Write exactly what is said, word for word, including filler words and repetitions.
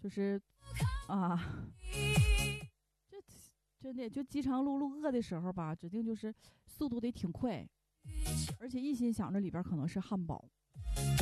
就是啊，这真的就饥肠辘辘饿的时候吧，指定就是速度得挺快，而且一心想着里边可能是汉堡。